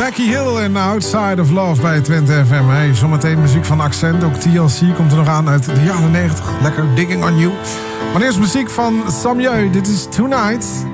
Becky Hill en Outside of Love bij Twente FM. Hey, zometeen muziek van Accent. Ook TLC komt er nog aan uit de jaren 90. Lekker Digging on You. Maar eerst muziek van Samjeu. Dit is Tonight.